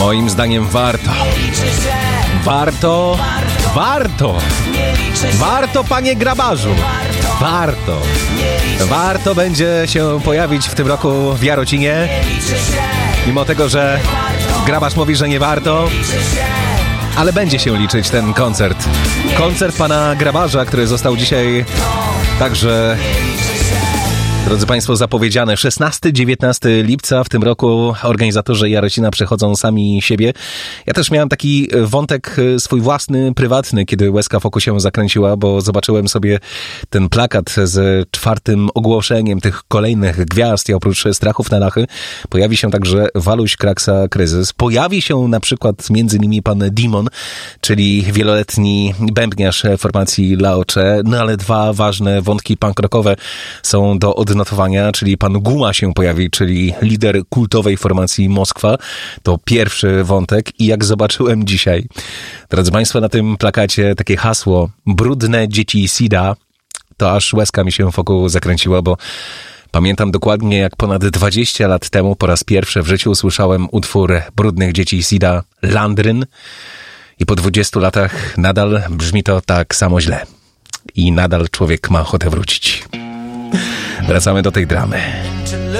Moim zdaniem warto. Warto, panie grabarzu. Warto będzie się pojawić w tym roku w Jarocinie. Mimo tego, że grabarz mówi, że nie warto, ale będzie się liczyć ten koncert. Koncert pana grabarza, który został dzisiaj także, drodzy państwo, zapowiedziane. 16-19 lipca w tym roku organizatorzy Jarocina przechodzą sami siebie. Ja też miałem taki wątek swój własny, prywatny, kiedy łezka w oku się zakręciła, bo zobaczyłem sobie ten plakat z 4. ogłoszeniem tych kolejnych gwiazd i oprócz Strachów na Lachy pojawi się także Waluś Kraksa Kryzys. Pojawi się na przykład między innymi pan Dimon, czyli wieloletni bębniarz formacji Laocze. No ale 2 ważne wątki punk rockowe są do odnotowania, czyli pan Guma się pojawi, czyli lider kultowej formacji Moskwa. To pierwszy wątek i jak zobaczyłem dzisiaj, drodzy państwo, na tym plakacie takie hasło brudne dzieci SIDA, to aż łezka mi się wokół zakręciła, bo pamiętam dokładnie, jak ponad 20 lat temu po raz pierwszy w życiu usłyszałem utwór brudnych dzieci SIDA Landryn i po 20 latach nadal brzmi to tak samo źle i nadal człowiek ma ochotę wrócić. Wracamy do tej dramy.